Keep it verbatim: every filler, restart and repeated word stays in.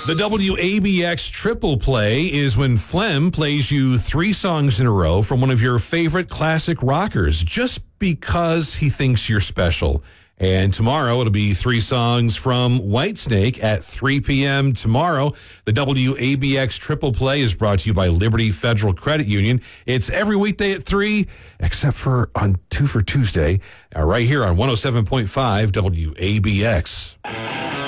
The W A B X Triple Play is when Flem plays you three songs in a row from one of your favorite classic rockers, just because he thinks you're special. And tomorrow it'll be three songs from Whitesnake at three p.m. tomorrow. The W A B X Triple Play is brought to you by Liberty Federal Credit Union. It's every weekday at three, except for on two for Tuesday, uh, right here on one oh seven point five W A B X.